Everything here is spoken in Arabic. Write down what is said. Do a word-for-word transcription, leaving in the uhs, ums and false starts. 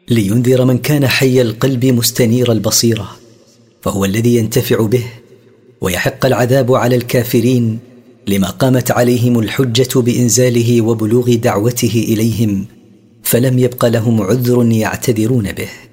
لينذر من كان حي القلب مستنير البصيرة، فهو الذي ينتفع به، ويحق العذاب على الكافرين لما قامت عليهم الحجة بإنزاله وبلوغ دعوته إليهم، فلم يبق لهم عذر يعتذرون به.